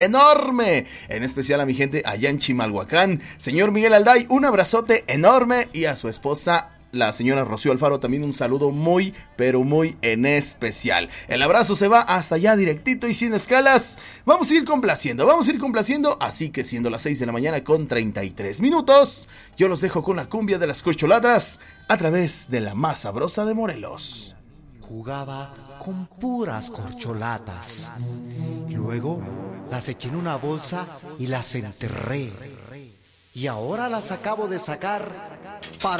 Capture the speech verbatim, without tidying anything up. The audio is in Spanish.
enorme, en especial a mi gente allá en Chimalhuacán. Señor Miguel Alday, un abrazote enorme, y a su esposa, la señora Rocío Alfaro, también un saludo muy, pero muy en especial. El abrazo se va hasta allá directito y sin escalas. Vamos a ir complaciendo, vamos a ir complaciendo, así que siendo las seis de la mañana con treinta y tres minutos, yo los dejo con la cumbia de las corcholatas a través de la más sabrosa de Morelos. Jugaba con puras corcholatas. Y luego las eché en una bolsa y las enterré. Y ahora las acabo de sacar para